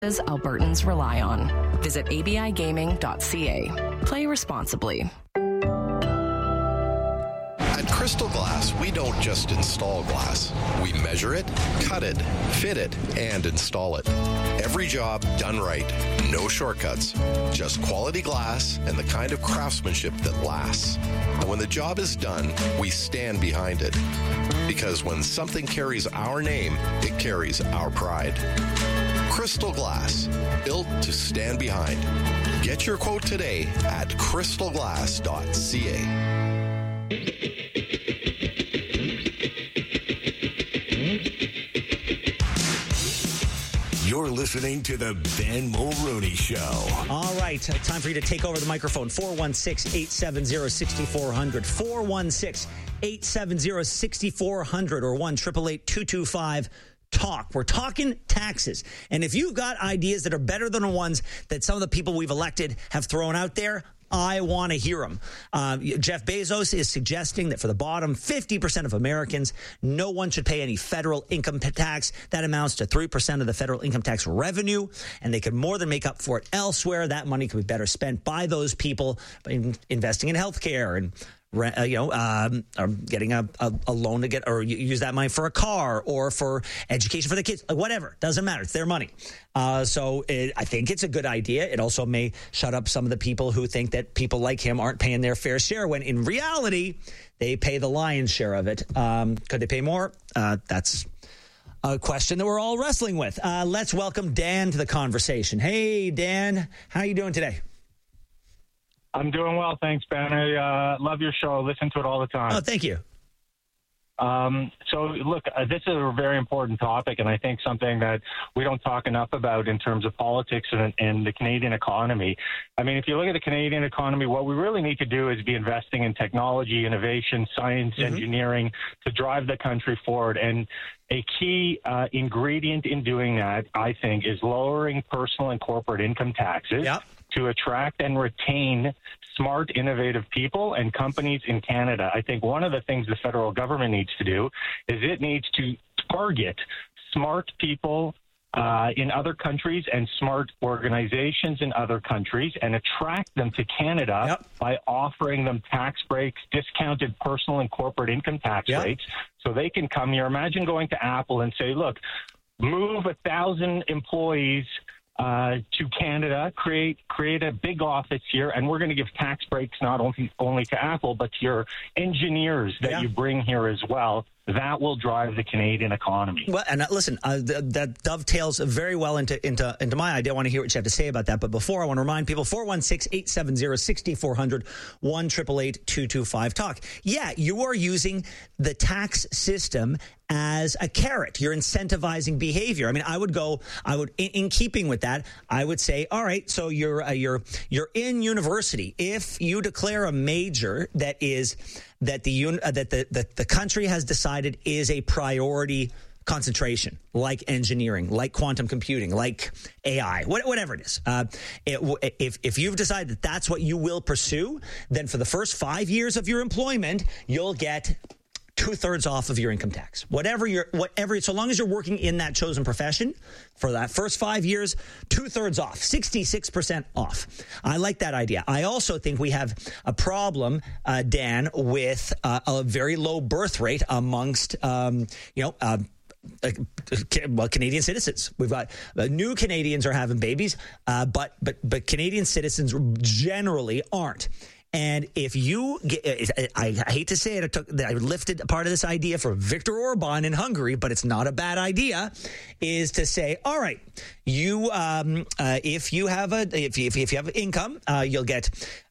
Albertans rely on. Visit abigaming.ca. Play responsibly. At Crystal Glass, we don't just install glass. We measure it, cut it, fit it, and install it. Every job done right. No shortcuts. Just quality glass and the kind of craftsmanship that lasts. And when the job is done, we stand behind it. Because when something carries our name, it carries our pride. Crystal Glass, built to stand behind. Get your quote today at crystalglass.ca. You're listening to the Ben Mulroney Show. All right, time for you to take over the microphone. 416-870-6400. 416-870-6400 or 1-888-225-TALK. We're talking taxes. And if you've got ideas that are better than the ones that some of the people we've elected have thrown out there, I want to hear them. Jeff Bezos is suggesting that for the bottom 50% of Americans, no one should pay any federal income tax. That amounts to 3% of the federal income tax revenue, and they could more than make up for it elsewhere. That money could be better spent by those people investing in healthcare and or getting a loan to get, or use that money for a car or for education for the kids, whatever. Doesn't matter. It's their money. I think it's a good idea. It also may shut up some of the people who think that people like him aren't paying their fair share, when in reality, they pay the lion's share of it. Could they pay more? That's a question that we're all wrestling with. Let's welcome Dan to the conversation. Hey, Dan, how are you doing today? I'm doing well, thanks, Ben. I love your show. I listen to it all the time. Oh, thank you. Look, this is a very important topic, and I think something that we don't talk enough about in terms of politics and the Canadian economy. I mean, if you look at the Canadian economy, what we really need to do is be investing in technology, innovation, science, engineering to drive the country forward. And a key ingredient in doing that, I think, is lowering personal and corporate income taxes to attract and retain smart, innovative people and companies in Canada. I think one of the things the federal government needs to do is it needs to target smart people in other countries and smart organizations in other countries and attract them to Canada by offering them tax breaks, discounted personal and corporate income tax rates, so they can come here. Imagine going to Apple and say, look, move 1,000 employees to Canada, create a big office here, and we're going to give tax breaks not only to Apple, but to your engineers that you bring here as well. That will drive the Canadian economy. Well, and listen, that dovetails very well into my idea. I want to hear what you have to say about that. But before, I want to remind people, 416-870-6400, 1-888-225-TALK. Yeah, you are using the tax system as a carrot. You're incentivizing behavior. I mean, in keeping with that, I would say, all right, so you're in university. If you declare a major that the country has decided is a priority concentration, like engineering, like quantum computing, like AI, whatever it is. If you've decided that that's what you will pursue, then for the first 5 years of your employment, you'll get 2/3 off of your income tax. Whatever, so long as you're working in that chosen profession for that first 5 years, 2/3 off, 66% off. I like that idea. I also think we have a problem, Dan, with a very low birth rate amongst, Canadian citizens. We've got new Canadians are having babies, but Canadian citizens generally aren't. And if you get, I hate to say it, I lifted part of this idea from Viktor Orban in Hungary, but it's not a bad idea, is to say, all right, if you have income, you'll get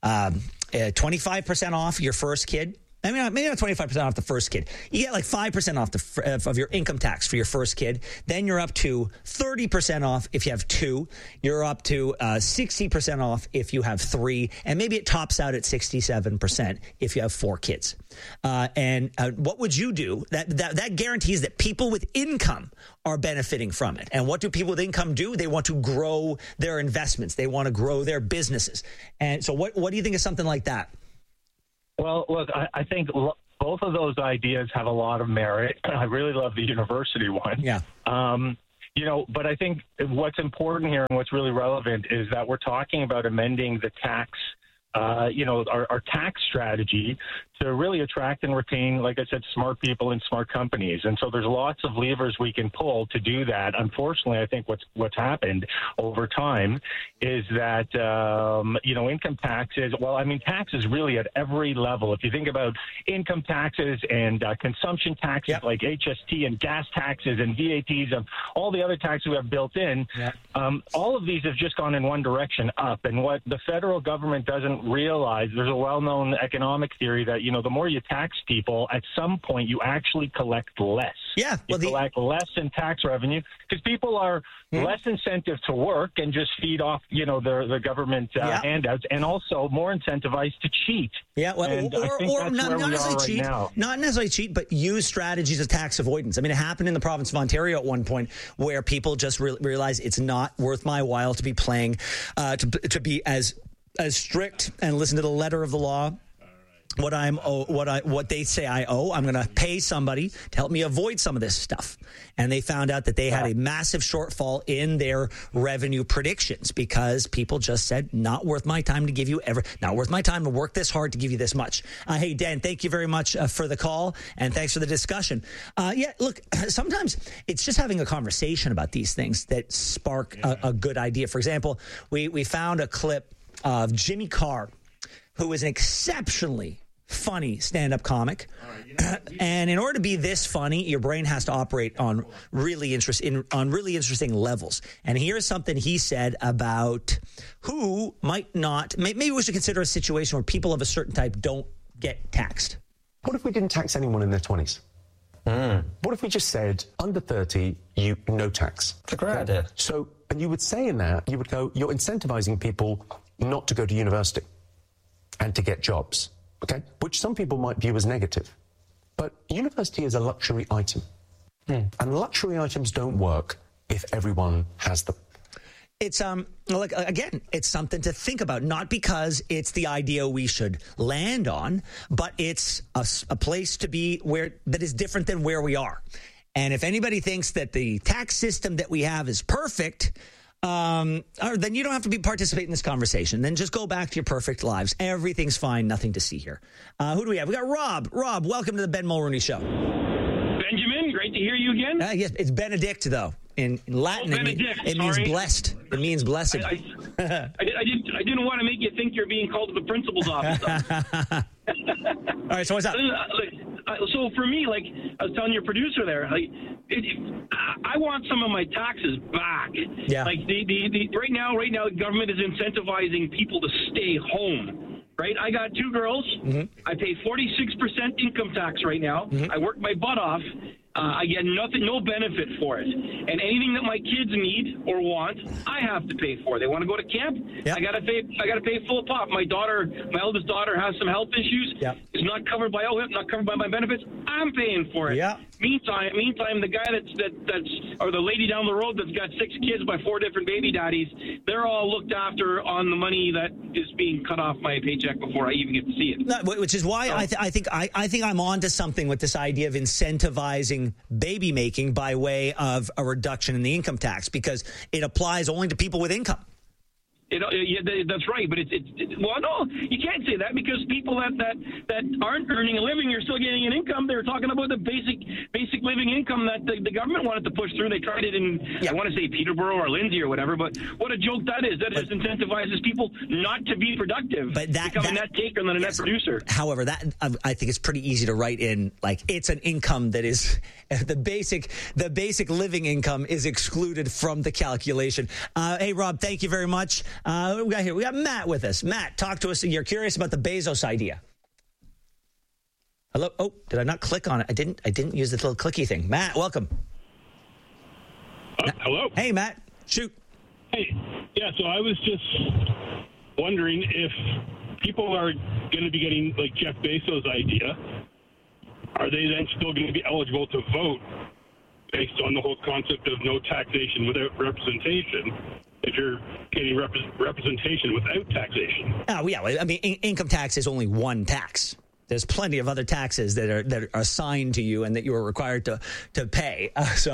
25% off your first kid. I mean, maybe not 25% off the first kid. You get like 5% off of your income tax for your first kid. Then you're up to 30% off if you have 2. You're up to 60% off if you have 3. And maybe it tops out at 67% if you have 4 kids. And what would you do? That guarantees that people with income are benefiting from it. And what do people with income do? They want to grow their investments. They want to grow their businesses. And so what do you think of something like that? Well, look, I think both of those ideas have a lot of merit. I really love the university one. Yeah. But I think what's important here and what's really relevant is that we're talking about amending the tax, our tax strategy to really attract and retain, like I said, smart people and smart companies. And so there's lots of levers we can pull to do that. Unfortunately, I think what's happened over time is that, income taxes, taxes really at every level. If you think about income taxes and consumption taxes like HST and gas taxes and VATs and all the other taxes we have built in, all of these have just gone in one direction, up. And what the federal government doesn't realize, there's a well-known economic theory that, the more you tax people, at some point you actually collect less. Yeah. You collect less in tax revenue because people are less incentive to work and just feed off, the government handouts, and also more incentivized to cheat. Yeah, well, or not necessarily cheat. Not necessarily cheat, but use strategies of tax avoidance. I mean, it happened in the province of Ontario at one point where people just realize it's not worth my while to be playing, to be as strict and listen to the letter of the law. What they say I owe, I'm going to pay somebody to help me avoid some of this stuff. And they found out that they had a massive shortfall in their revenue predictions because people just said, not worth my time to give you not worth my time to work this hard to give you this much. Hey, Dan, thank you very much for the call and thanks for the discussion. Look, sometimes it's just having a conversation about these things that spark a good idea. For example, we found a clip of Jimmy Carr, who is an exceptionally funny stand-up comic. And in order to be this funny, your brain has to operate on really interesting levels. And here's something he said about who might not, maybe we should consider a situation where people of a certain type don't get taxed. What if we didn't tax anyone in their 20s? What if we just said, under 30, no tax? It's a great idea. So, and you would say in that, you would go, you're incentivizing people not to go to university and to get jobs, okay? Which some people might view as negative. But university is a luxury item. And luxury items don't work if everyone has them. It's it's something to think about, not because it's the idea we should land on, but it's a place to be that is different than where we are. And if anybody thinks that the tax system that we have is perfect, then you don't have to participate in this conversation. Then just go back to your perfect lives. Everything's fine. Nothing to see here. Who do we have? We got Rob. Rob, welcome to the Ben Mulroney Show. Benjamin, great to hear you again. Yes, it's Benedict, though. In Latin, it means blessed. It means blessed. I didn't want to make you think you're being called to the principal's office. All right, so what's up? So for me, like I was telling your producer there, I want some of my taxes back. Yeah. Like the right now, the government is incentivizing people to stay home. Right? I got two girls. I pay 46% income tax right now. I work my butt off. I get no benefit for it. And anything that my kids need or want, I have to pay for. They want to go to camp, I gotta pay full pop. My eldest daughter has some health issues. It's not covered by OHIP, not covered by my benefits. I'm paying for it. Meantime, the guy or the lady down the road that's got 6 kids by 4 different baby daddies, they're all looked after on the money that is being cut off my paycheck before I even get to see it. No, which is why I think I'm on to something with this idea of incentivizing baby making by way of a reduction in the income tax, because it applies only to people with income. That's right, but no, you can't say that, because people that aren't earning a living are still getting an income. They're talking about the basic living income that the government wanted to push through. They tried it in, I want to say Peterborough or Lindsay or whatever, but what a joke that is. That just incentivizes people not to be productive, become a net taker than a net producer. However, that I think it's pretty easy to write in, like, it's an income that is the basic living income is excluded from the calculation. Hey, Rob, thank you very much. What do we got here? We got Matt with us. Matt, talk to us. You're curious about the Bezos idea. Hello. Oh, did I not click on it? I didn't use the little clicky thing. Matt, welcome. Hello. Hey, Matt. Shoot. Hey. Yeah. So I was just wondering if people are going to be getting, like, Jeff Bezos' idea. Are they then still going to be eligible to vote based on the whole concept of no taxation without representation? If you're getting representation without taxation. Oh, yeah. I mean, income tax is only one tax. there's plenty of other taxes that are assigned to you and that you are required to pay.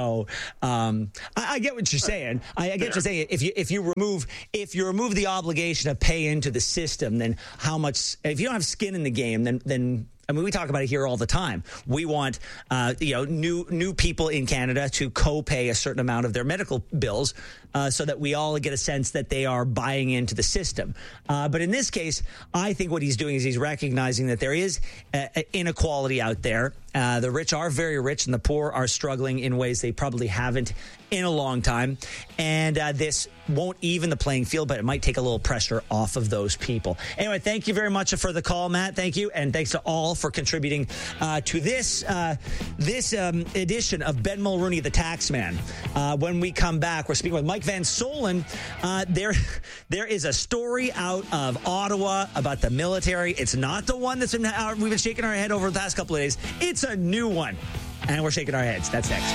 I get what you're saying. I get what you're saying. If you remove the obligation to pay into the system, then how much? If you don't have skin in the game, then. I mean, we talk about it here all the time. We want, new people in Canada to co-pay a certain amount of their medical bills so that we all get a sense that they are buying into the system. But in this case, I think what he's doing is he's recognizing that there is inequality out there. The rich are very rich and the poor are struggling in ways they probably haven't in a long time. And this won't even the playing field, but it might take a little pressure off of those people. Anyway, thank you very much for the call, Matt. Thank you. And thanks to all for contributing to this edition of Ben Mulrooney, the Taxman. When we come back, we're speaking with Mike Van Solen. There is a story out of Ottawa about the military. It's not the one we've been shaking our head over the past couple of days. It's a new one. And we're shaking our heads. That's next.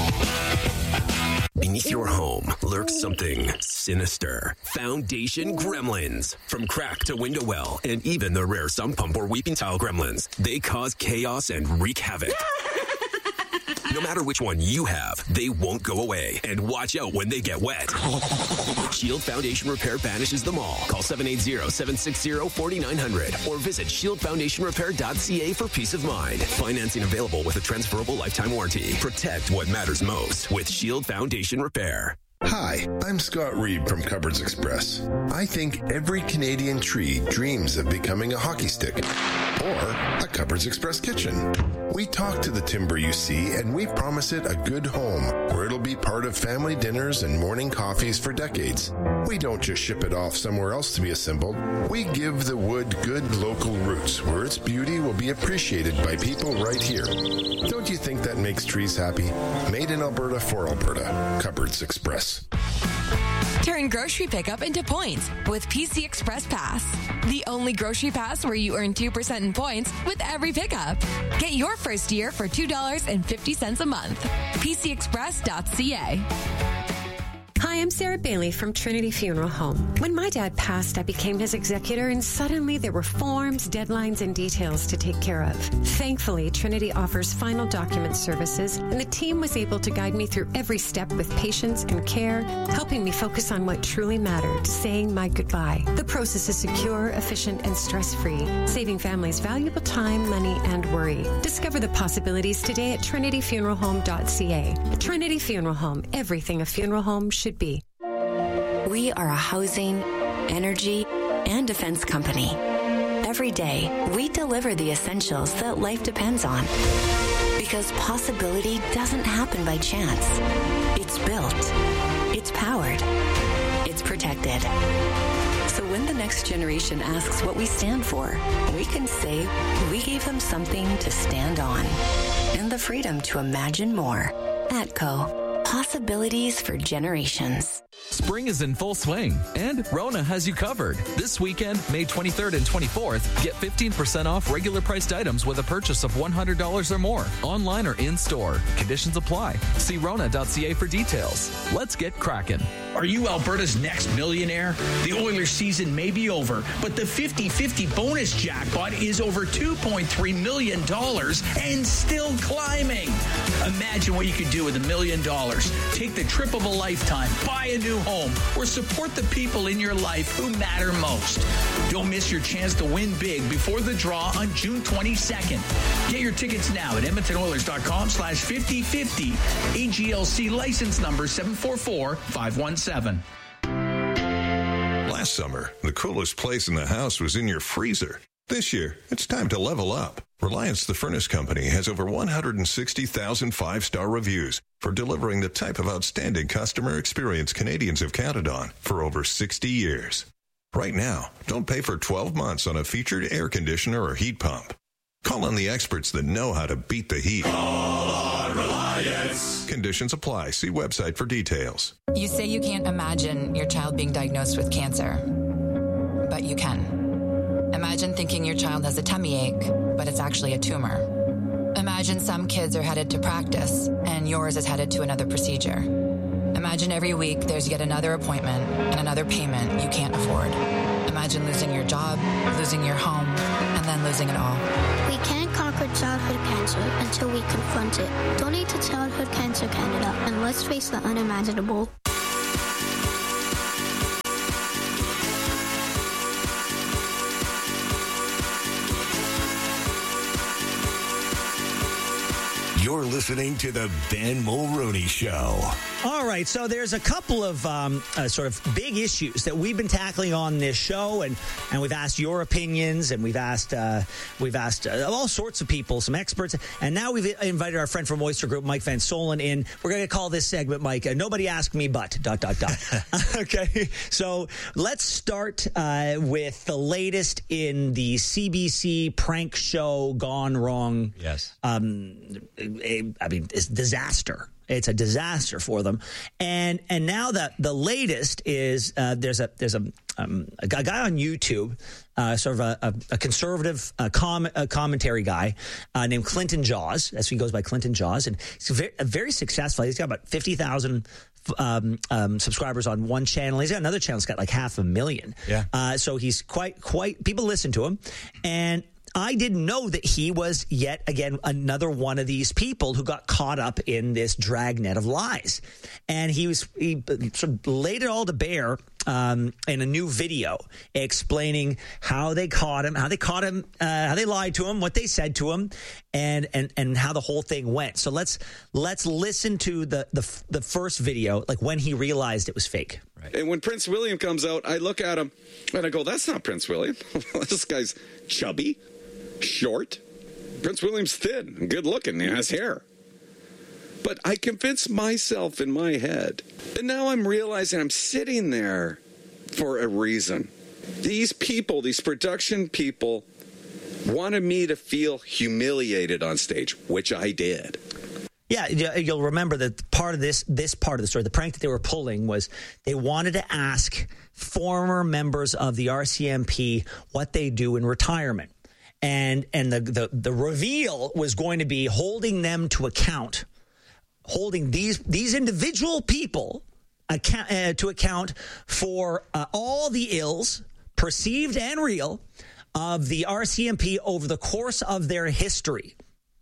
Beneath your home lurks something sinister. Foundation gremlins. From crack to window well, and even the rare sump pump or weeping tile gremlins. They cause chaos and wreak havoc. No matter which one you have, they won't go away. And watch out when they get wet. Shield Foundation Repair banishes them all. Call 780-760-4900 or visit shieldfoundationrepair.ca for peace of mind. Financing available with a transferable lifetime warranty. Protect what matters most with Shield Foundation Repair. Hi, I'm Scott Reed from Cupboards Express. I think every Canadian tree dreams of becoming a hockey stick or a Cupboards Express kitchen. We talk to the timber you see and we promise it a good home where it'll be part of family dinners and morning coffees for decades. We don't just ship it off somewhere else to be assembled. We give the wood good local roots where its beauty will be appreciated by people right here. Don't you think that makes trees happy? Made in Alberta for Alberta. Cupboards Express. Turn grocery pickup into points with PC Express Pass. The only grocery pass where you earn 2% in points with every pickup. Get your first year for $2.50 a month. PCExpress.ca. Hi, I'm Sarah Bailey from Trinity Funeral Home. When my dad passed, I became his executor, and suddenly there were forms, deadlines, and details to take care of. Thankfully, Trinity offers final document services, and the team was able to guide me through every step with patience and care, helping me focus on what truly mattered, saying my goodbye. The process is secure, efficient, and stress-free, saving families valuable time, money, and worry. Discover the possibilities today at trinityfuneralhome.ca. Trinity Funeral Home, everything a funeral home should be. We are a housing, energy, and defense company. Every day, we deliver the essentials that life depends on. Because possibility doesn't happen by chance. It's built. It's powered. It's protected. So when the next generation asks what we stand for, we can say we gave them something to stand on. And the freedom to imagine more. ATCO. Possibilities for generations. Spring is in full swing, and Rona has you covered. This weekend, May 23rd and 24th, get 15% off regular priced items with a purchase of $100 or more, online or in-store. Conditions apply. See Rona.ca for details. Let's get cracking. Are you Alberta's next millionaire? The Oilers season may be over, but the 50-50 bonus jackpot is over $2.3 million and still climbing. Imagine what you could do with $1 million. Take the trip of a lifetime, buy a new home, or support the people in your life who matter most. Don't miss your chance to win big before the draw on June 22nd. Get your tickets now at EdmontonOilers.com/5050. AGLC license number 744517. Last summer, the coolest place in the house was in your freezer. This year, it's time to level up. Reliance the Furnace Company has over 160,000 five-star reviews for delivering the type of outstanding customer experience Canadians have counted on for over 60 years. Right now, don't pay for 12 months on a featured air conditioner or heat pump. Call on the experts that know how to beat the heat. Call on Reliance. Conditions apply. See website for details. You say you can't imagine your child being diagnosed with cancer, but you can. Imagine thinking your child has a tummy ache, but it's actually a tumor. Imagine some kids are headed to practice, and yours is headed to another procedure. Imagine every week there's yet another appointment and another payment you can't afford. Imagine losing your job, losing your home, and then losing it all. We can't conquer childhood cancer until we confront it. Donate to Childhood Cancer Canada, and let's face the unimaginable. You're listening to the Ben Mulroney Show. All right, so there's a couple of sort of big issues that we've been tackling on this show, and we've asked your opinions, and we've asked all sorts of people, some experts, and now we've invited our friend from Oyster Group, Mike Van Solen, in. We're going to call this segment, Mike, Nobody Asked Me But, ... Okay, so let's start with the latest in the CBC prank show gone wrong. Yes. I mean, it's disaster. It's a disaster for them, and now that the latest is there's a guy on YouTube, sort of a conservative commentary guy named Clinton Jaws. That's who he goes by, Clinton Jaws, and he's very successful. He's got about 50,000 subscribers on one channel. He's got another channel that's got like 500,000. Yeah. So he's quite people listen to him, and I didn't know that he was yet again another one of these people who got caught up in this dragnet of lies. And he sort of laid it all to bear in a new video explaining how they caught him, how they lied to him, what they said to him, and how the whole thing went. So let's listen to the first video, like when he realized it was fake. Right. And when Prince William comes out, I look at him and I go, "That's not Prince William. This guy's chubby, short. Prince William's thin and good looking. He has hair." But I convinced myself in my head. And now I'm realizing I'm sitting there for a reason. These people, these production people, wanted me to feel humiliated on stage, which I did. Yeah, you'll remember that part of this part of the story, the prank that they were pulling, was they wanted to ask former members of the RCMP what they do in retirement. And the reveal was going to be holding them to account, holding these individual people to account for all the ills, perceived and real, of the RCMP over the course of their history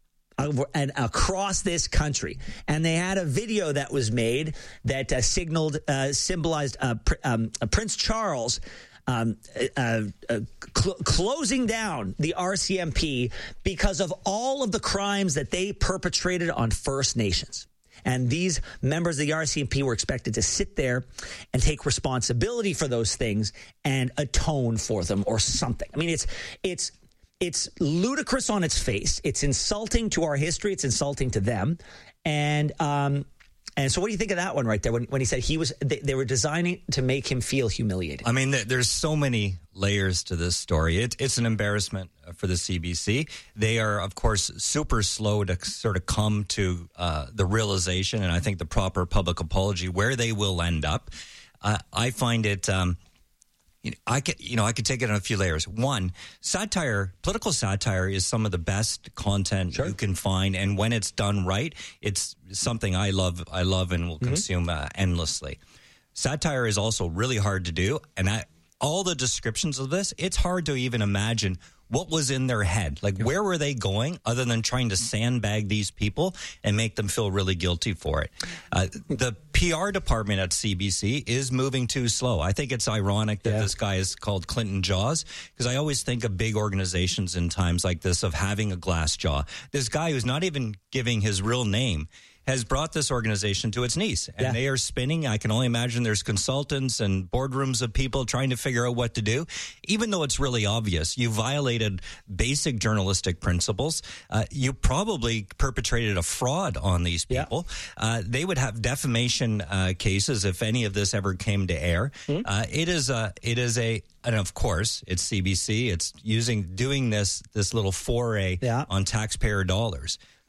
and across this country. And they had a video that was made that symbolized Prince Charles closing down the RCMP because of all of the crimes that they perpetrated on First Nations. And these members of the RCMP were expected to sit there and take responsibility for those things and atone for them or something. I mean, it's ludicrous on its face. It's insulting to our history. It's insulting to them. And so what do you think of that one right there when he said they were designing to make him feel humiliated? I mean, there's so many layers to this story. It's an embarrassment for the CBC. They are, of course, super slow to sort of come to the realization, and I think the proper public apology, where they will end up. I find it... I could take it on a few layers. One, satire, political satire is some of the best content you can find. And when it's done right, it's something I love and will consume endlessly. Satire is also really hard to do. And all the descriptions of this, it's hard to even imagine what was in their head. Like, where were they going other than trying to sandbag these people and make them feel really guilty for it? The PR department at CBC is moving too slow. I think it's ironic that this guy is called Clinton Jaws, because I always think of big organizations in times like this of having a glass jaw. This guy who's not even giving his real name has brought this organization to its knees, and they are spinning. I can only imagine there's consultants and boardrooms of people trying to figure out what to do, even though it's really obvious. You violated basic journalistic principles. You probably perpetrated a fraud on these people. They would have defamation cases if any of this ever came to air. It is and of course, it's CBC. It's doing this little foray on taxpayer dollars.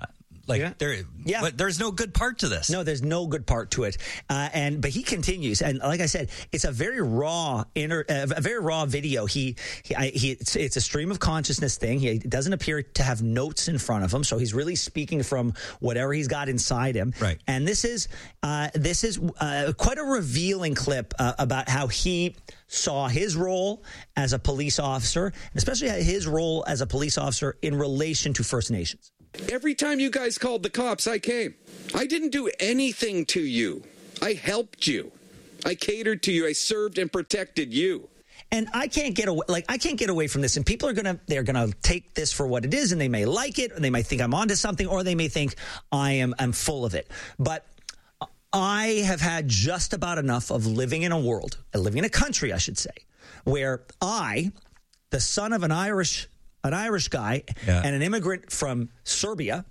there's no good part to this. No, there's no good part to it. But he continues, and like I said, it's a very raw video. It's a stream of consciousness thing. He doesn't appear to have notes in front of him, so he's really speaking from whatever he's got inside him. Right. And this is quite a revealing clip about how he saw his role as a police officer, and especially his role as a police officer in relation to First Nations. Every time you guys called the cops, I came. I didn't do anything to you. I helped you. I catered to you. I served and protected you. And I can't get away from this. And people they're gonna take this for what it is, and they may like it, or they might think I'm onto something, or they may think I'm full of it. But I have had just about enough of living in a country, I should say, where I, the son of an Irish guy and an immigrant from Serbia,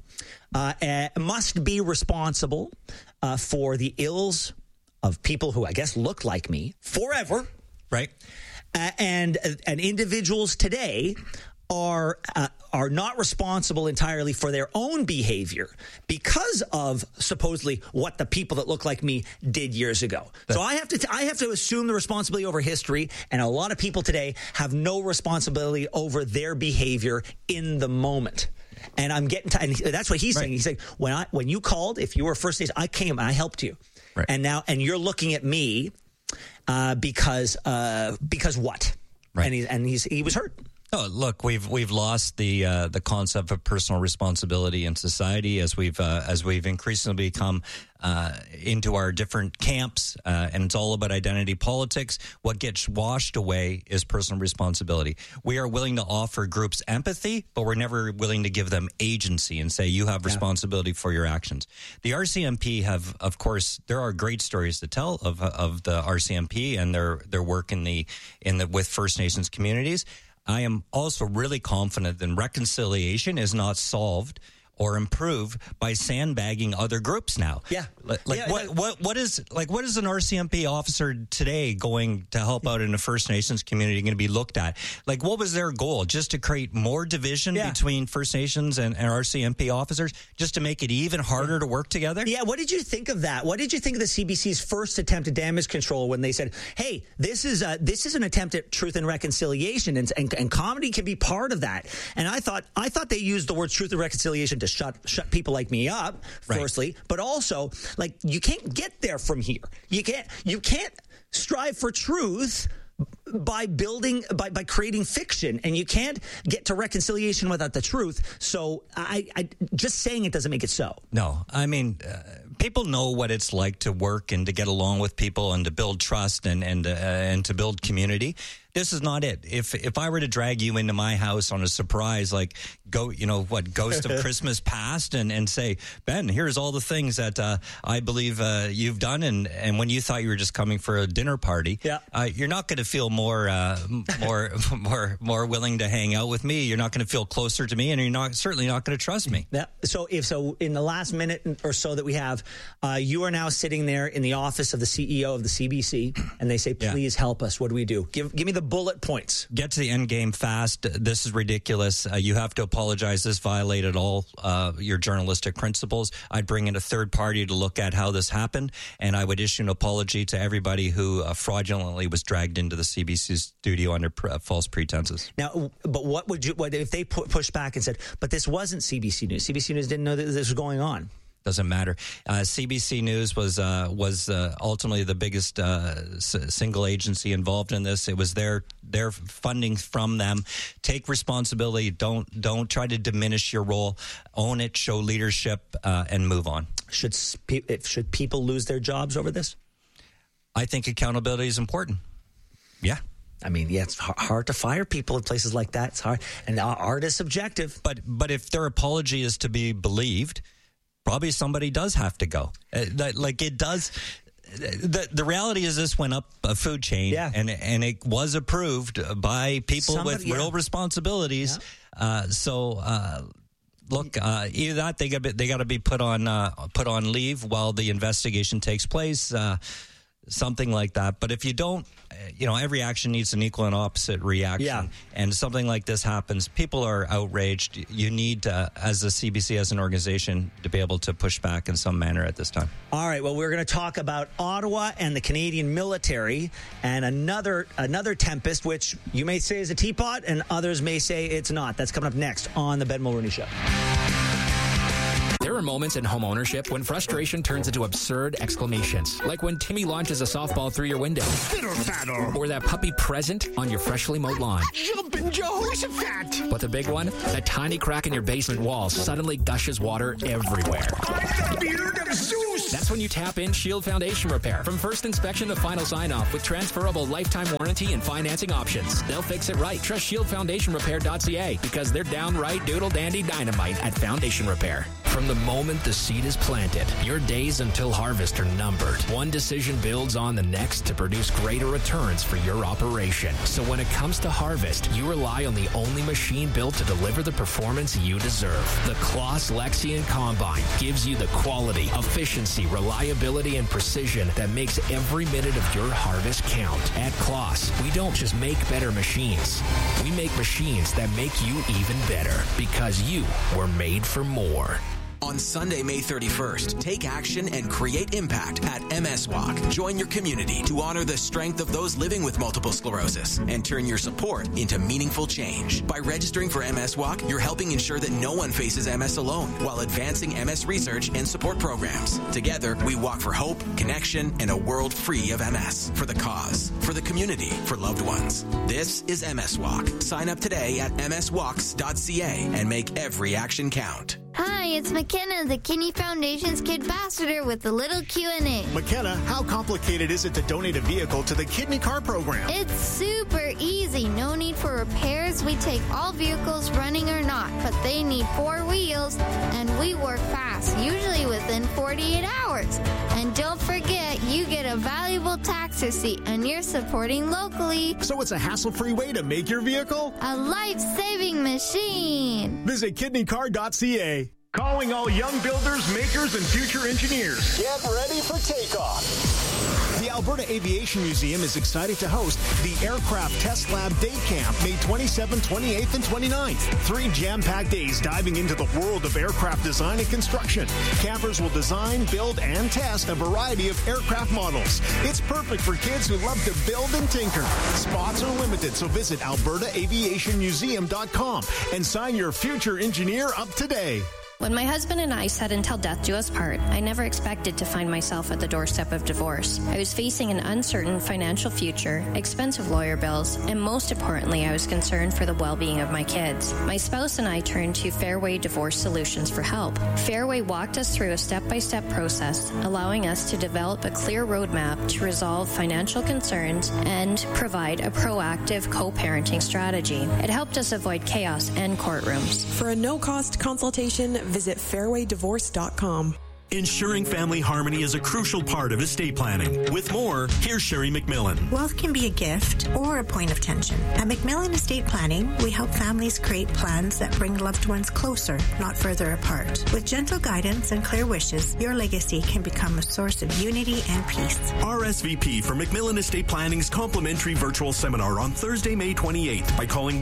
must be responsible for the ills of people who I guess look like me forever, right? And individuals today are not responsible entirely for their own behavior because of supposedly what the people that look like me did years ago. So I have to assume the responsibility over history, and a lot of people today have no responsibility over their behavior in the moment. And I'm getting and that's what he's saying. He's saying when you called, if you were First Nations, I came and I helped you. Right. And you're looking at me because what? Right. And he was hurt. Oh, look, we've lost the concept of personal responsibility in society as we've increasingly become into our different camps, and it's all about identity politics. What gets washed away is personal responsibility. We are willing to offer groups empathy, but we're never willing to give them agency and say you have responsibility for your actions. The RCMP have, of course, there are great stories to tell of the RCMP and their work with First Nations communities. I am also really confident that reconciliation is not solved or improved by sandbagging other groups now. Yeah. What is an RCMP officer today going to help out in the First Nations community going to be looked at? Like, what was their goal? Just to create more division between First Nations and RCMP officers, just to make it even harder to work together? Yeah. What did you think of that? What did you think of the CBC's first attempt at damage control when they said, "Hey, this is an attempt at truth and reconciliation, and comedy can be part of that." And I thought they used the words truth and reconciliation to shut people like me up, firstly, but also, like, you can't get there from here. You can't strive for truth by creating fiction, and you can't get to reconciliation without the truth. So I just saying it doesn't make it so. No, I mean, people know what it's like to work and to get along with people and to build trust and to build community. This is not it. If I were to drag you into my house on a surprise, like Ghost of Christmas Past, and say, Ben, here's all the things that I believe you've done, and when you thought you were just coming for a dinner party, you're not going to feel more willing to hang out with me. You're not going to feel closer to me, and you're certainly not going to trust me. Yeah. So in the last minute or so that we have, you are now sitting there in the office of the CEO of the CBC, and they say, "Please help us. What do we do? Give me the bullet points." Get to the end game fast. This is ridiculous. You have to apologize. This violated all your journalistic principles. I'd bring in a third party to look at how this happened, and I would issue an apology to everybody who fraudulently was dragged into the CBC studio under false pretenses. Now, but what if they pushed back and said, "But this wasn't CBC News. CBC News didn't know that this was going on"? Doesn't matter. CBC News was ultimately the biggest single agency involved in this. It was their funding from them. Take responsibility. Don't try to diminish your role. Own it. Show leadership, and move on. Should people lose their jobs over this? I think accountability is important. Yeah. I mean, it's hard to fire people in places like that. It's hard, and art is subjective. But if their apology is to be believed, probably somebody does have to go. It does. The reality is this went up a food chain, and it was approved by people with real responsibilities. Look, either that they got to be put on leave while the investigation takes place. something like that. But if you don't, every action needs an equal and opposite reaction. Yeah. And something like this happens, people are outraged. You need, as a CBC, as an organization, to be able to push back in some manner at this time. All right, well, we're going to talk about Ottawa and the Canadian military and another tempest, which you may say is a teapot and others may say it's not. That's coming up next on the Ben Mulroney Show. There are moments in home ownership when frustration turns into absurd exclamations, like when Timmy launches a softball through your window, or that puppy present on your freshly mowed lawn. Jumpin' Jehoshaphat! But the big one, a tiny crack in your basement wall suddenly gushes water everywhere. I'm the beard of Zeus! That's when you tap in Shield Foundation Repair. From first inspection to final sign-off with transferable lifetime warranty and financing options. They'll fix it right. Trust ShieldFoundationRepair.ca because they're downright doodle-dandy dynamite at Foundation Repair. From the moment the seed is planted, your days until harvest are numbered. One decision builds on the next to produce greater returns for your operation. So when it comes to harvest, you rely on the only machine built to deliver the performance you deserve. The Claas Lexion Combine gives you the quality, efficiency, reliability, and precision that makes every minute of your harvest count. At Claas, we don't just make better machines. We make machines that make you even better because you were made for more. On Sunday, May 31st, take action and create impact at MS Walk. Join your community to honor the strength of those living with multiple sclerosis and turn your support into meaningful change. By registering for MS Walk, you're helping ensure that no one faces MS alone while advancing MS research and support programs. Together, we walk for hope, connection, and a world free of MS. For the cause, for the community, for loved ones. This is MS Walk. Sign up today at mswalks.ca and make every action count. Hi, it's McKenna, the Kinney Foundation's Kid Ambassador with a little Q&A. McKenna, how complicated is it to donate a vehicle to the Kidney Car Program? It's super easy. No need for repairs. We take all vehicles running or not, but they need 4 wheels, and we work fast, usually within 48 hours. And don't forget, you get a valuable tax receipt, and you're supporting locally. So it's a hassle-free way to make your vehicle a life-saving machine. Visit kidneycar.ca. Calling all young builders, makers, and future engineers. Get ready for takeoff. The Alberta Aviation Museum is excited to host the Aircraft Test Lab Day Camp, May 27th, 28th, and 29th. 3 jam-packed days diving into the world of aircraft design and construction. Campers will design, build, and test a variety of aircraft models. It's perfect for kids who love to build and tinker. Spots are limited, so visit albertaaviationmuseum.com and sign your future engineer up today. When my husband and I said until death do us part, I never expected to find myself at the doorstep of divorce. I was facing an uncertain financial future, expensive lawyer bills, and most importantly, I was concerned for the well-being of my kids. My spouse and I turned to Fairway Divorce Solutions for help. Fairway walked us through a step-by-step process, allowing us to develop a clear roadmap to resolve financial concerns and provide a proactive co-parenting strategy. It helped us avoid chaos and courtrooms. For a no-cost consultation, visit fairwaydivorce.com. Ensuring family harmony is a crucial part of estate planning. With more, here's Sherry McMillan. Wealth can be a gift or a point of tension. At McMillan Estate Planning, we help families create plans that bring loved ones closer, not further apart. With gentle guidance and clear wishes, your legacy can become a source of unity and peace. RSVP for McMillan Estate Planning's complimentary virtual seminar on Thursday, May 28th by calling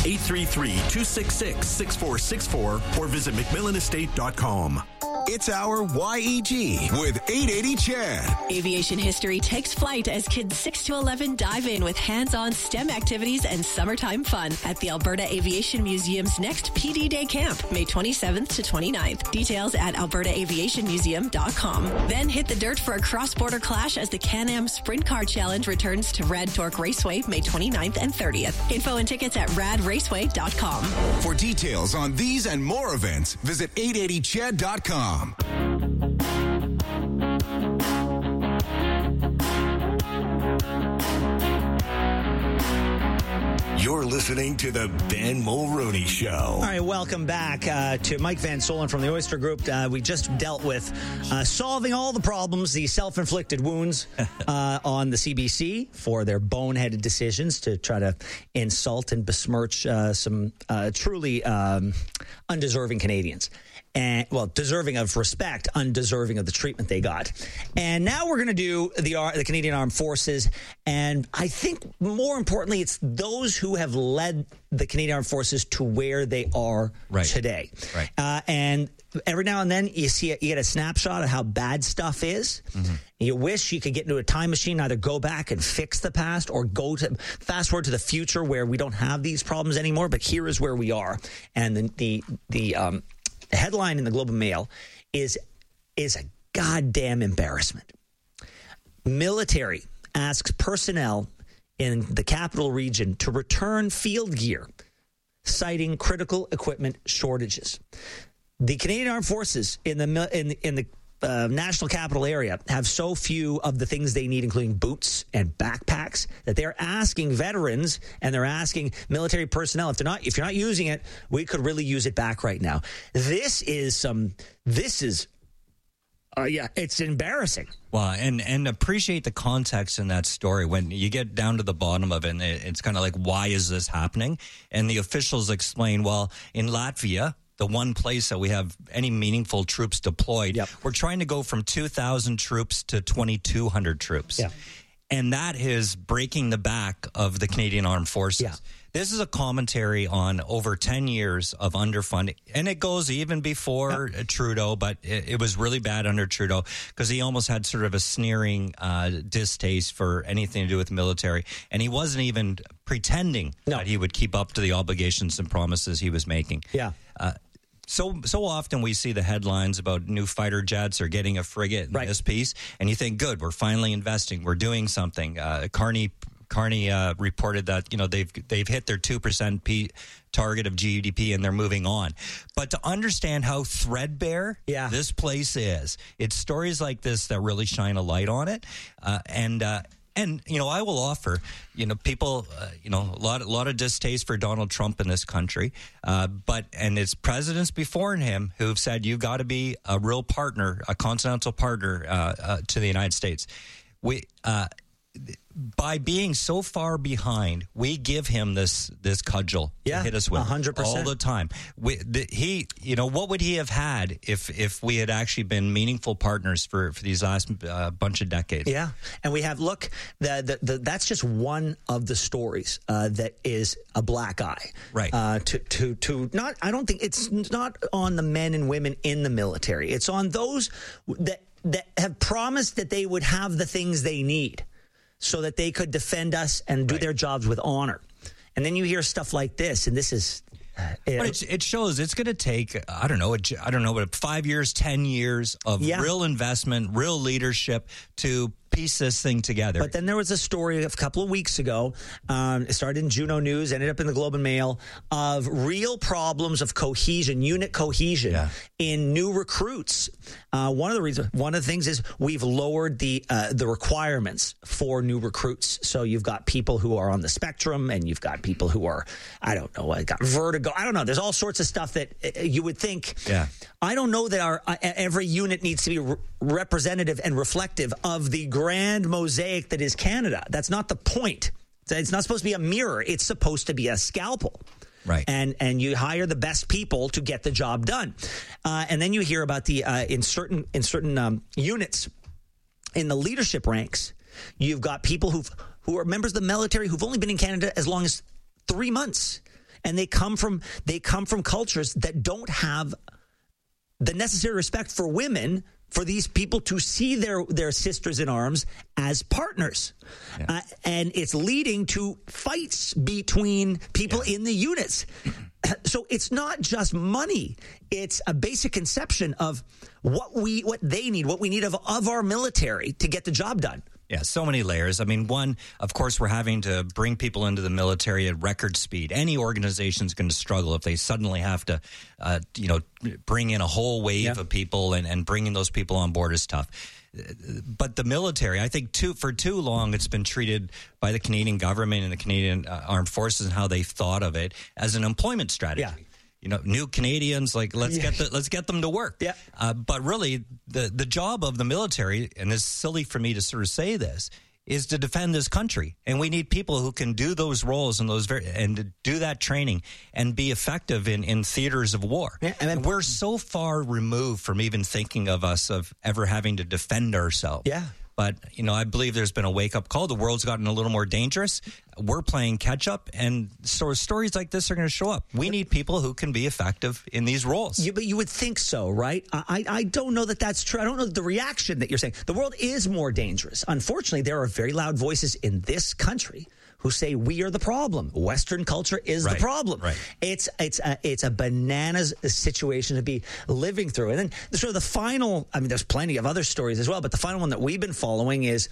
1-833-266-6464 or visit McMillanestate.com. It's our YEG with 880 Chad. Aviation history takes flight as kids 6 to 11 dive in with hands-on STEM activities and summertime fun at the Alberta Aviation Museum's next PD Day Camp, May 27th to 29th. Details at albertaaviationmuseum.com. Then hit the dirt for a cross-border clash as the Can-Am Sprint Car Challenge returns to Rad Torque Raceway, May 29th and 30th. Info and tickets at radraceway.com. For details on these and more events, visit 880chad.com. You're listening to the Ben Mulroney Show. All right, welcome back to Mike Van Solen from the Oyster Group. We just dealt with solving all the problems, the self-inflicted wounds on the CBC for their boneheaded decisions to try to insult and besmirch some truly undeserving Canadians. and deserving of respect, undeserving of the treatment they got. And now we're going to do the Canadian Armed Forces, and I think more importantly, it's those who have led the Canadian Armed Forces to where they are today. Right. And every now and then you get a snapshot of how bad stuff is. Mm-hmm. You wish you could get into a time machine, either go back and fix the past or go to fast forward to the future where we don't have these problems anymore. But here is where we are. And the headline in the Globe and Mail is a goddamn embarrassment. Military asks personnel in the capital region to return field gear, citing critical equipment shortages. The Canadian Armed Forces in the national capital area have so few of the things they need, including boots and backpacks, that they're asking veterans and they're asking military personnel, if you're not using it, we could really use it back right now. It's embarrassing. Well, and appreciate the context in that story. When you get down to the bottom of it, and it's kind of like, why is this happening? And the officials explain, well, in Latvia, the one place that we have any meaningful troops deployed, we're trying to go from 2,000 troops to 2,200 troops. Yeah. And that is breaking the back of the Canadian Armed Forces. Yeah. This is a commentary on over 10 years of underfunding. And it goes even before Trudeau, but it was really bad under Trudeau because he almost had sort of a sneering distaste for anything to do with the military. And he wasn't even pretending that he would keep up to the obligations and promises he was making. Yeah. So often we see the headlines about new fighter jets or getting a frigate in this piece, and you think, good, we're finally investing, we're doing something. Carney reported that they've hit their 2% target of GDP and they're moving on. But to understand how threadbare this place is, it's stories like this that really shine a light on it. And I will offer, people, a lot of distaste for Donald Trump in this country, but it's presidents before him who've said you've got to be a real partner, a continental partner to the United States. By being so far behind, we give him this cudgel to hit us with 100% all the time. What would he have had if we had actually been meaningful partners for these last bunch of decades? Yeah, and we have that's just one of the stories that is a black eye, right? To not, I don't think it's not on the men and women in the military. It's on those that have promised that they would have the things they need, so that they could defend us and do their jobs with honor. And then you hear stuff like this, and this is... But it shows it's going to take, I don't know, but 5 years, 10 years of real investment, real leadership to piece this thing together. But then there was a story a couple of weeks ago, it started in Juno News, ended up in the Globe and Mail, of real problems of cohesion, unit cohesion in new recruits. One of the things is we've lowered the requirements for new recruits. So you've got people who are on the spectrum, and you've got people who are, got vertigo. I don't know. There's all sorts of stuff that you would think. Yeah. I don't know that every unit needs to be representative and reflective of the grand mosaic that is Canada. That's not the point. It's not supposed to be a mirror. It's supposed to be a scalpel. Right. And you hire the best people to get the job done. And then you hear about the in certain units in the leadership ranks, you've got people who are members of the military who've only been in Canada as long as 3 months. And they come from cultures that don't have the necessary respect for women, for these people to see their sisters in arms as partners. Yeah. And it's leading to fights between people in the units. So it's not just money. It's a basic conception of what they need, what we need of our military to get the job done. Yeah, so many layers. I mean, one, of course, we're having to bring people into the military at record speed. Any organization's going to struggle if they suddenly have to, bring in a whole wave of people, and bringing those people on board is tough. But the military, I think, for too long, it's been treated by the Canadian government and the Canadian Armed Forces and how they've thought of it as an employment strategy. Yeah. New Canadians, let's get them to work. Yeah. But really, the job of the military, and it's silly for me to sort of say this, is to defend this country. And we need people who can do those roles and to do that training and be effective in theaters of war. Yeah, and we're so far removed from even thinking of us of ever having to defend ourselves. Yeah. But, I believe there's been a wake-up call. The world's gotten a little more dangerous. We're playing catch-up, and so stories like this are going to show up. We need people who can be effective in these roles. But you would think so, right? I don't know that that's true. I don't know the reaction that you're saying. The world is more dangerous. Unfortunately, there are very loud voices in this country who say we are the problem. Western culture is the problem. Right. It's a bananas situation to be living through. And then sort of the final, there's plenty of other stories as well, but the final one that we've been following is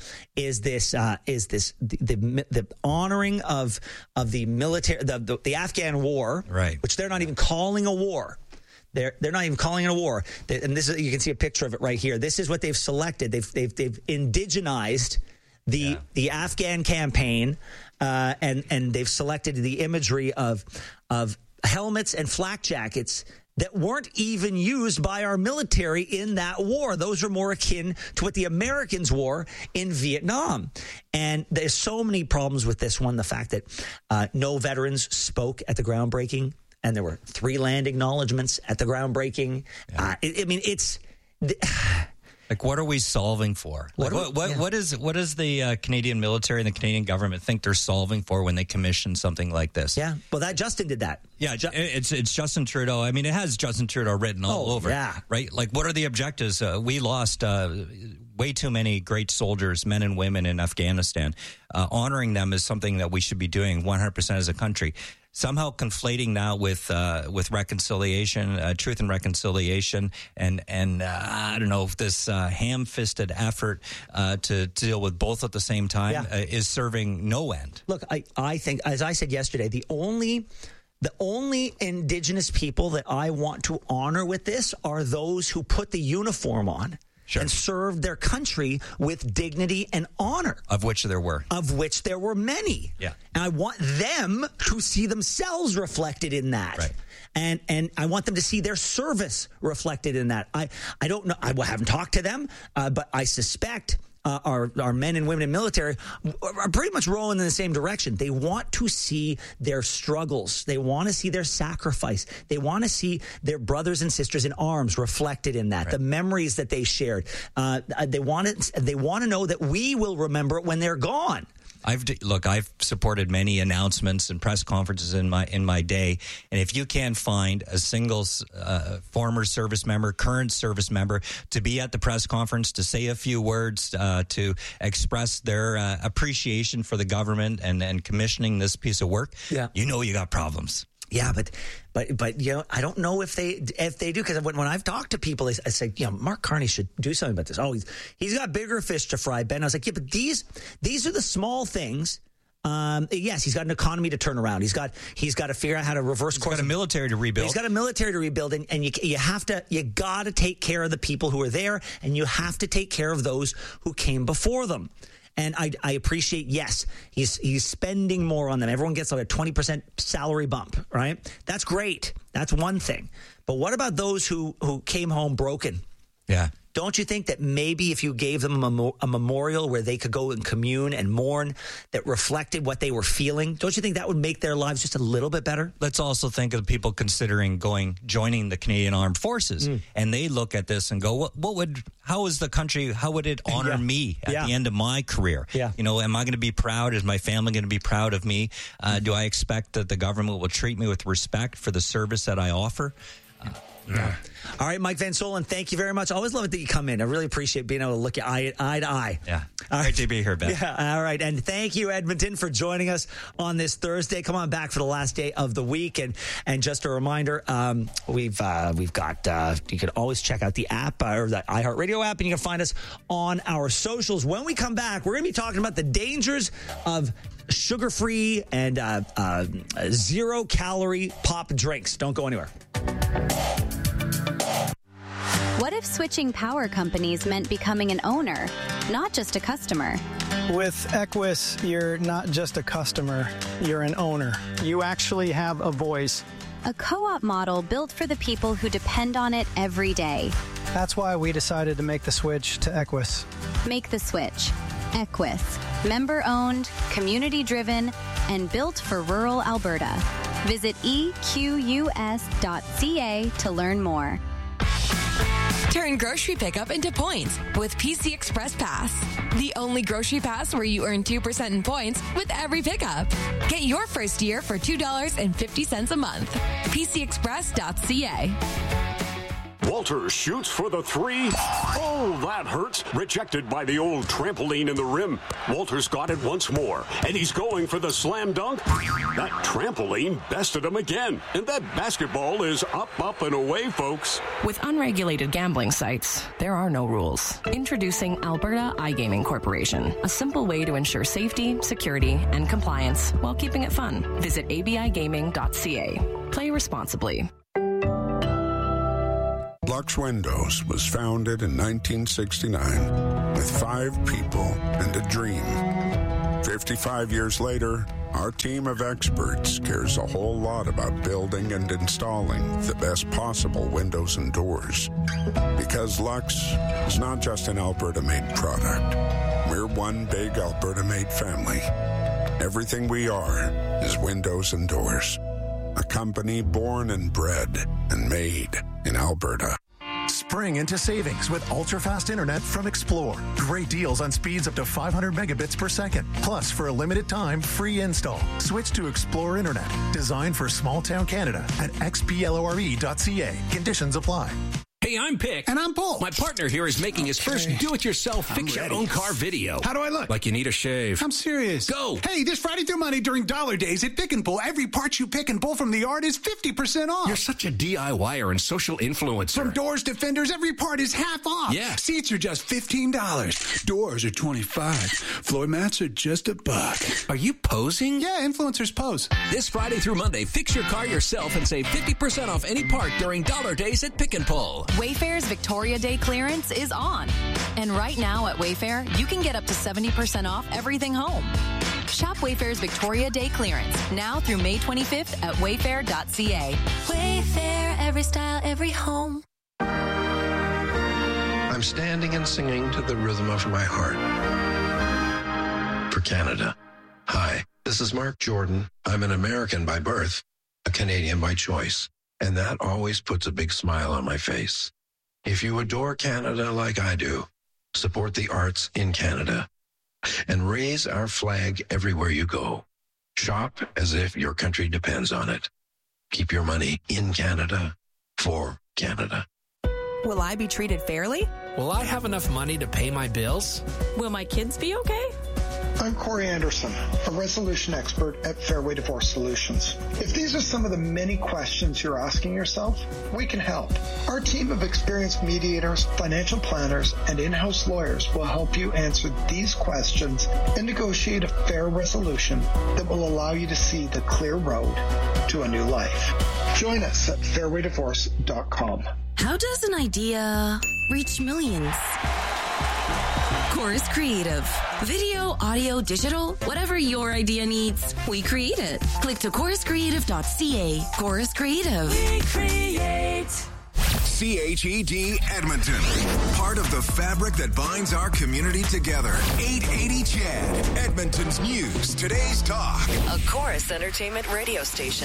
the honoring of the military, the Afghan war, right, which they're not even calling a war. They're not even calling it a war. And this is, you can see a picture of it right here. This is what they've selected. They've indigenized the Afghan campaign, and they've selected the imagery of helmets and flak jackets that weren't even used by our military in that war. Those are more akin to what the Americans wore in Vietnam. And there's so many problems with this one. The fact that no veterans spoke at the groundbreaking, and there were 3 land acknowledgments at the groundbreaking. Yeah. It's... Like, what are we solving for? Like, what is the Canadian military and the Canadian government think they're solving for when they commission something like this? Yeah, well, that Justin did that. Yeah, it's Justin Trudeau. It has Justin Trudeau written all over it, right? Like, what are the objectives? We lost way too many great soldiers, men and women in Afghanistan. Honoring them is something that we should be doing 100% as a country. Somehow conflating now with reconciliation, truth and reconciliation, and I don't know if this ham-fisted effort to deal with both at the same time is serving no end. Look, I think, as I said yesterday, the only Indigenous people that I want to honor with this are those who put the uniform on. Sure. And served their country with dignity and honor. Of which there were. Of which there were many. Yeah. And I want them to see themselves reflected in that. Right. And I want them to see their service reflected in that. I don't know. I haven't talked to them, but I suspect our men and women in military are pretty much rolling in the same direction. They want to see their struggles. They want to see their sacrifice. They want to see their brothers and sisters in arms reflected in that. Right. The memories that they shared. They want to know that we will remember it when they're gone. I've supported many announcements and press conferences in my day, and if you can't find a single former service member, current service member to be at the press conference to say a few words to express their appreciation for the government and commissioning this piece of work, you got problems. Yeah, but I don't know if they do, because when I've talked to people, I say, Mark Carney should do something about this. Oh, he's got bigger fish to fry, Ben. I was like, yeah, but these are the small things. Yes, he's got an economy to turn around. He's got to figure out how to reverse course. He's got a military to rebuild. He's got a military to rebuild, and you got to take care of the people who are there, and you have to take care of those who came before them. And I appreciate, yes, he's spending more on them. Everyone gets like a 20% salary bump, right? That's great. That's one thing. But what about those who came home broken? Yeah. Don't you think that maybe if you gave them a memorial where they could go and commune and mourn that reflected what they were feeling, don't you think that would make their lives just a little bit better? Let's also think of the people considering joining the Canadian Armed Forces, and they look at this and go, how is the country, how would it honor me at the end of my career? Yeah. Am I going to be proud? Is my family going to be proud of me? Do I expect that the government will treat me with respect for the service that I offer? Yeah. All right, Mike Van Solen, thank you very much. I always love it that you come in. I really appreciate being able to look at eye to eye. Yeah. Great to be here, Ben. Yeah. All right. And thank you, Edmonton, for joining us on this Thursday. Come on back for the last day of the week. And just a reminder, we've got, you can always check out the app or the iHeartRadio app, and you can find us on our socials. When we come back, we're going to be talking about the dangers of sugar-free and zero-calorie pop drinks. Don't go anywhere. What if switching power companies meant becoming an owner, not just a customer? With Equus, you're not just a customer, you're an owner. You actually have a voice. A co-op model built for the people who depend on it every day. That's why we decided to make the switch to Equus. Make the switch. Equus. Member-owned, community-driven, and built for rural Alberta. Visit equs.ca to learn more. Turn grocery pickup into points with PC Express Pass. The only grocery pass where you earn 2% in points with every pickup. Get your first year for $2.50 a month. PCExpress.ca. Walter shoots for the three. Oh, that hurts. Rejected by the old trampoline in the rim. Walter's got it once more, and he's going for the slam dunk. That trampoline bested him again, and that basketball is up, and away, folks. With unregulated gambling sites, there are no rules. Introducing Alberta iGaming Corporation, a simple way to ensure safety, security, and compliance while keeping it fun. Visit abigaming.ca. Play responsibly. Lux Windows was founded in 1969 with 5 people and a dream. 55 years later, our team of experts cares a whole lot about building and installing the best possible windows and doors. Because Lux is not just an Alberta-made product. We're one big Alberta-made family. Everything we are is windows and doors. A company born and bred and made in Alberta. Spring into savings with ultra-fast internet from Explore. Great deals on speeds up to 500 megabits per second. Plus, for a limited time, free install. Switch to Explore Internet, designed for small-town Canada at xplore.ca. Conditions apply. Hey, I'm Pick. And I'm Paul. My partner here is making his first do-it-yourself fix-your-own-car video. How do I look? Like you need a shave. I'm serious. Go. Hey, this Friday through Monday during Dollar Days at Pick and Pull, every part you pick and pull from the yard is 50% off. You're such a DIYer and social influencer. From doors to fenders, every part is half off. Yeah. Seats are just $15. Doors are $25. Floor mats are just $1. Are you posing? Yeah, influencers pose. This Friday through Monday, fix your car yourself and save 50% off any part during Dollar Days at Pick and Pull. Wayfair's Victoria Day clearance is on. And right now at Wayfair, you can get up to 70% off everything home. Shop Wayfair's Victoria Day clearance now through May 25th at wayfair.ca. Wayfair, every style, every home. I'm standing and singing to the rhythm of my heart. For Canada. Hi, this is Mark Jordan. I'm an American by birth, a Canadian by choice. And that always puts a big smile on my face. If you adore Canada like I do, support the arts in Canada and raise our flag everywhere you go. Shop as if your country depends on it. Keep your money in Canada for Canada. Will I be treated fairly? Will I have enough money to pay my bills? Will my kids be okay? I'm Corey Anderson, a resolution expert at Fairway Divorce Solutions. If these are some of the many questions you're asking yourself, we can help. Our team of experienced mediators, financial planners, and in-house lawyers will help you answer these questions and negotiate a fair resolution that will allow you to see the clear road to a new life. Join us at fairwaydivorce.com. How does an idea reach millions? Chorus Creative. Video, audio, digital, whatever your idea needs, we create it. Click to choruscreative.ca. Chorus Creative. We create. CHED Edmonton. Part of the fabric that binds our community together. 880 CHED. Edmonton's news. Today's talk. A Chorus Entertainment radio station.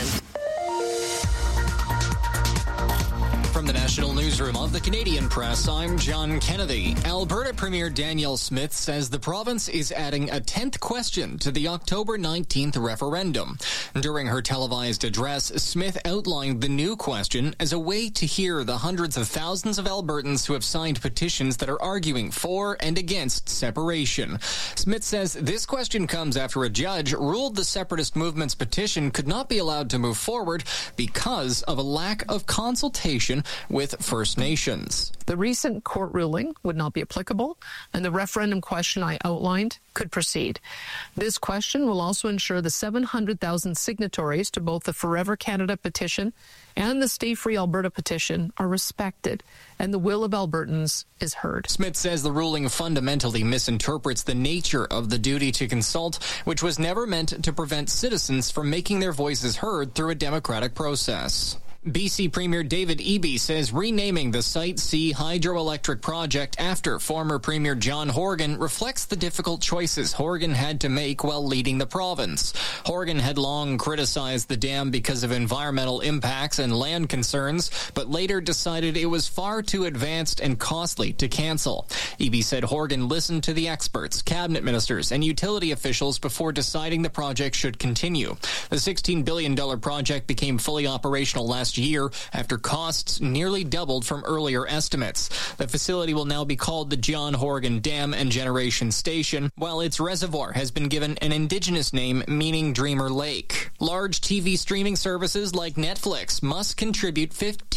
From the National Newsroom of the Canadian Press, I'm John Kennedy. Alberta Premier Danielle Smith says the province is adding a 10th question to the October 19th referendum. During her televised address, Smith outlined the new question as a way to hear the hundreds of thousands of Albertans who have signed petitions that are arguing for and against separation. Smith says this question comes after a judge ruled the separatist movement's petition could not be allowed to move forward because of a lack of consultation with First Nations. The recent court ruling would not be applicable, and the referendum question I outlined could proceed. This question will also ensure the 700,000 signatories to both the Forever Canada petition and the Stay Free Alberta petition are respected, and the will of Albertans is heard. Smith says the ruling fundamentally misinterprets the nature of the duty to consult, which was never meant to prevent citizens from making their voices heard through a democratic process. BC Premier David Eby says renaming the Site C hydroelectric project after former Premier John Horgan reflects the difficult choices Horgan had to make while leading the province. Horgan had long criticized the dam because of environmental impacts and land concerns, but later decided it was far too advanced and costly to cancel. Eby said Horgan listened to the experts, cabinet ministers, and utility officials before deciding the project should continue. The $16 billion project became fully operational last year after costs nearly doubled from earlier estimates. The facility will now be called the John Horgan Dam and Generation Station, while its reservoir has been given an indigenous name meaning Dreamer Lake. Large TV streaming services like Netflix must contribute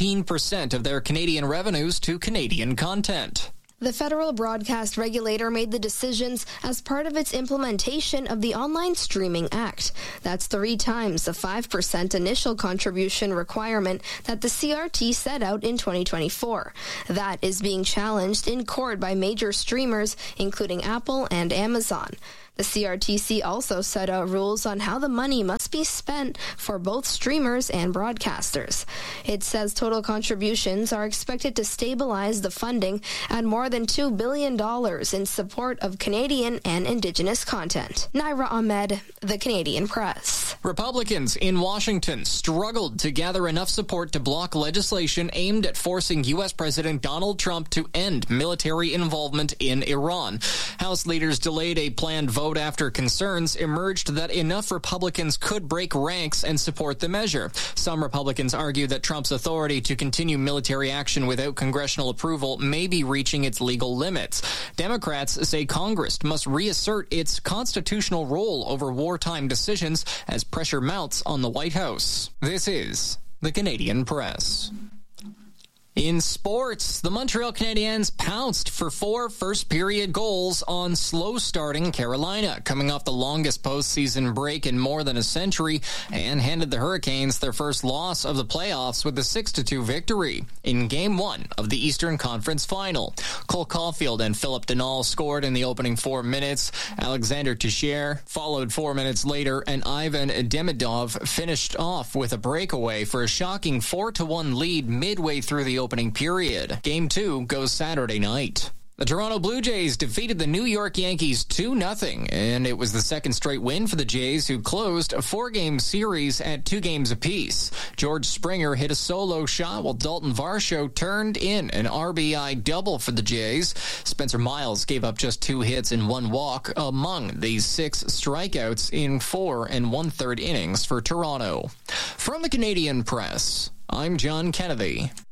15% of their Canadian revenues to Canadian content. The federal broadcast regulator made the decisions as part of its implementation of the Online Streaming Act. That's 3 times the 5% initial contribution requirement that the CRT set out in 2024. That is being challenged in court by major streamers, including Apple and Amazon. The CRTC also set out rules on how the money must be spent for both streamers and broadcasters. It says total contributions are expected to stabilize the funding at more than $2 billion in support of Canadian and Indigenous content. Naira Ahmed, The Canadian Press. Republicans in Washington struggled to gather enough support to block legislation aimed at forcing U.S. President Donald Trump to end military involvement in Iran. House leaders delayed a planned vote after concerns emerged that enough Republicans could break ranks and support the measure. Some Republicans argue that Trump's authority to continue military action without congressional approval may be reaching its legal limits. Democrats say Congress must reassert its constitutional role over wartime decisions as pressure mounts on the White House. This is the Canadian Press. In sports, the Montreal Canadiens pounced for 4 first-period goals on slow-starting Carolina, coming off the longest postseason break in more than a century, and handed the Hurricanes their first loss of the playoffs with a 6-2 victory in Game 1 of the Eastern Conference Final. Cole Caulfield and Philip Danault scored in the opening 4 minutes. Alexander Teixeira followed 4 minutes later, and Ivan Demidov finished off with a breakaway for a shocking 4-1 lead midway through the opening period. Game 2 goes Saturday night. The Toronto Blue Jays defeated the New York Yankees 2-0, and it was the second straight win for the Jays, who closed a 4-game series at 2 games apiece. George Springer hit a solo shot, while Dalton Varsho turned in an RBI double for the Jays. Spencer Miles gave up just 2 hits and 1 walk among these 6 strikeouts in 4 1/3 innings for Toronto. From the Canadian Press, I'm John Kennedy.